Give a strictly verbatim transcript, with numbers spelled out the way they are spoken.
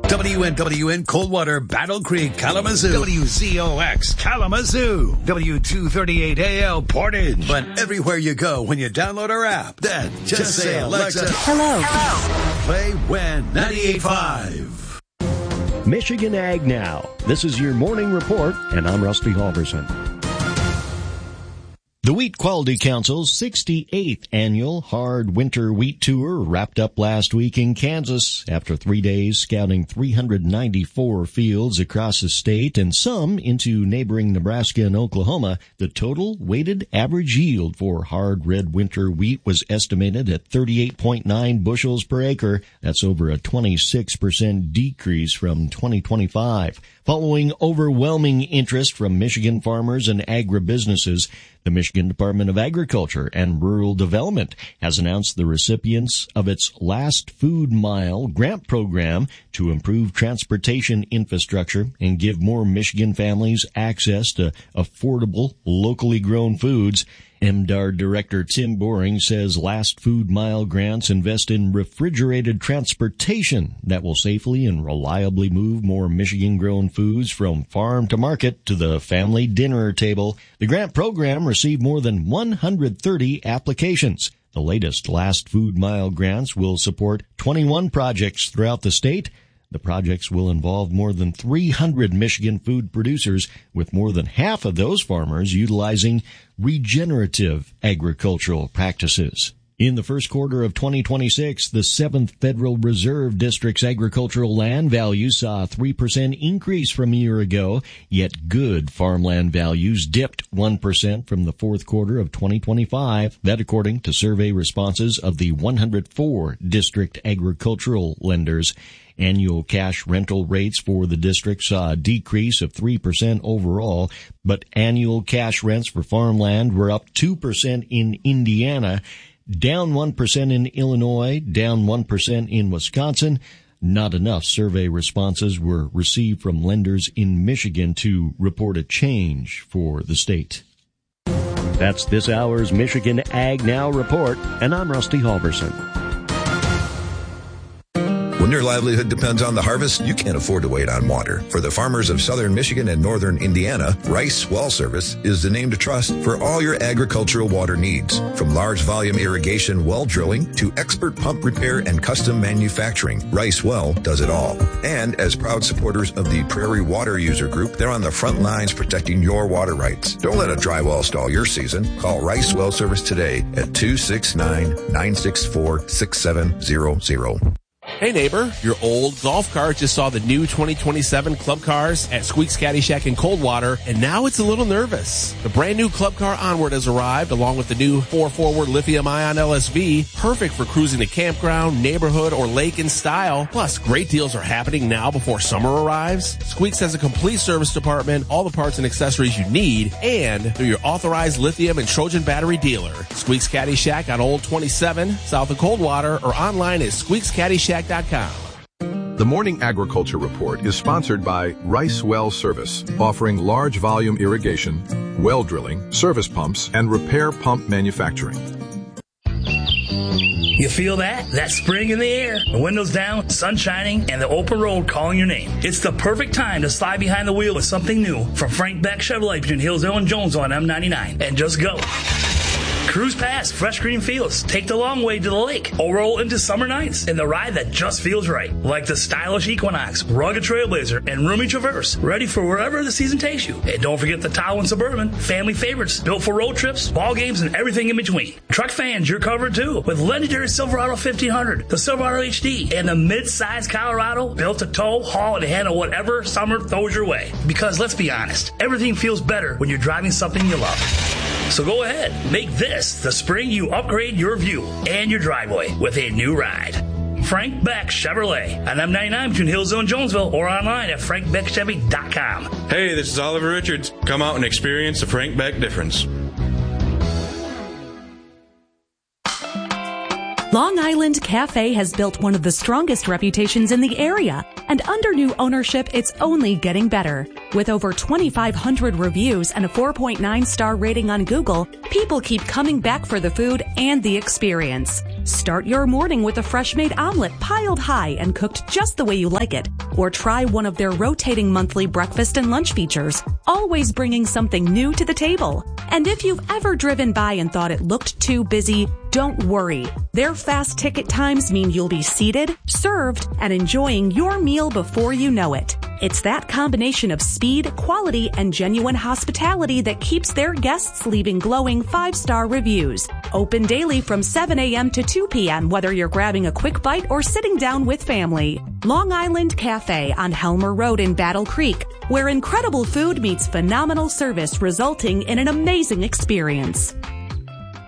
W N W N Coldwater, Battle Creek, Kalamazoo. W Z O X, Kalamazoo. W two thirty-eight A L, Portage. But everywhere you go when you download our app, then just, just say, Alexa, hello. Hello. Play When ninety-eight point five. Michigan Ag Now. This is your morning report, and I'm Rusty Halverson. The Wheat Quality Council's sixty-eighth annual Hard Winter Wheat Tour wrapped up last week in Kansas after three days scouting three hundred ninety-four fields across the state and some into neighboring Nebraska and Oklahoma. The total weighted average yield for hard red winter wheat was estimated at thirty-eight point nine bushels per acre. That's over a twenty-six percent decrease from twenty twenty-five. Following overwhelming interest from Michigan farmers and agribusinesses, the Michigan Department of Agriculture and Rural Development has announced the recipients of its Last Food Mile grant program to improve transportation infrastructure and give more Michigan families access to affordable, locally grown foods. M D A R Director Tim Boring says Last Food Mile grants invest in refrigerated transportation that will safely and reliably move more Michigan-grown foods from farm to market to the family dinner table. The grant program received more than one hundred thirty applications. The latest Last Food Mile grants will support twenty-one projects throughout the state. The projects will involve more than three hundred Michigan food producers, with more than half of those farmers utilizing regenerative agricultural practices. In the first quarter of twenty twenty-six, the seventh Federal Reserve District's agricultural land values saw a three percent increase from a year ago, yet good farmland values dipped one percent from the fourth quarter of twenty twenty-five. That according to survey responses of the one hundred four district agricultural lenders. Annual cash rental rates for the district saw a decrease of three percent overall, but annual cash rents for farmland were up two percent in Indiana, down one percent in Illinois, down one percent in Wisconsin. Not enough survey responses were received from lenders in Michigan to report a change for the state. That's this hour's Michigan Ag Now report, and I'm Rusty Halverson. When your livelihood depends on the harvest, you can't afford to wait on water. For the farmers of southern Michigan and northern Indiana, Rice Well Service is the name to trust for all your agricultural water needs. From large volume irrigation well drilling to expert pump repair and custom manufacturing, Rice Well does it all. And as proud supporters of the Prairie Water User Group, they're on the front lines protecting your water rights. Don't let a dry well stall your season. Call Rice Well Service today at two six nine, nine six four, six seven zero zero. Hey neighbor, your old golf cart just saw the new twenty twenty-seven Club Cars at Squeaks Caddy Shack in Coldwater, and now it's a little nervous. The brand new Club Car Onward has arrived, along with the new four forward lithium-ion L S V, perfect for cruising the campground, neighborhood, or lake in style. Plus, great deals are happening now before summer arrives. Squeaks has a complete service department, all the parts and accessories you need, and they're your authorized lithium and Trojan battery dealer. Squeaks Caddy Shack on Old twenty-seven, south of Coldwater, or online at squeaks caddy shack dot com. The Morning Agriculture Report is sponsored by Rice Well Service, offering large volume irrigation, well drilling, service pumps, and repair pump manufacturing. You feel that? That spring in the air. The windows down, sun shining, and the open road calling your name. It's the perfect time to slide behind the wheel with something new from Frank Beck Chevrolet between Hillsdale and Jonesville on M ninety-nine. And just go. Cruise past fresh green fields, take the long way to the lake, or roll into summer nights in the ride that just feels right. Like the stylish Equinox, rugged Trailblazer, and roomy Traverse, ready for wherever the season takes you. And don't forget the Tahoe and Suburban, family favorites, built for road trips, ball games, and everything in between. Truck fans, you're covered too, with legendary Silverado fifteen hundred, the Silverado H D, and the mid-size Colorado, built to tow, haul, and handle whatever summer throws your way. Because let's be honest, everything feels better when you're driving something you love. So go ahead, make this the spring you upgrade your view and your driveway with a new ride. Frank Beck Chevrolet on M ninety-nine between Hillsdale and Jonesville, or online at frank beck chevy dot com. Hey, this is Oliver Richards. Come out and experience the Frank Beck difference. Long Island Cafe has built one of the strongest reputations in the area, and under new ownership, it's only getting better. With over twenty-five hundred reviews and a four point nine star rating on Google, people keep coming back for the food and the experience. Start your morning with a fresh-made omelet piled high and cooked just the way you like it. Or try one of their rotating monthly breakfast and lunch features, always bringing something new to the table. And if you've ever driven by and thought it looked too busy, don't worry. Their fast ticket times mean you'll be seated, served, and enjoying your meal before you know it. It's that combination of speed, quality, and genuine hospitality that keeps their guests leaving glowing five-star reviews. Open daily from seven a.m. to two p.m. whether you're grabbing a quick bite or sitting down with family. Long Island Cafe on Helmer Road in Battle Creek, where incredible food meets phenomenal service, resulting in an amazing experience.